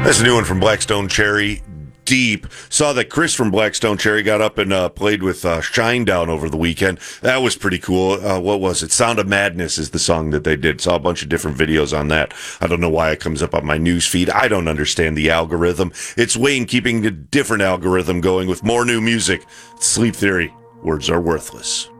That's a new one from Blackstone Cherry. Deep. Saw that Chris from Blackstone Cherry got up and played with Shinedown over the weekend. That was pretty cool. What was it? Sound of Madness is the song that they did. Saw a bunch of different videos on that. I don't know why it comes up on my news feed. I don't understand the algorithm. It's Wayne keeping a different algorithm going with more new music. Sleep Theory. Words are worthless.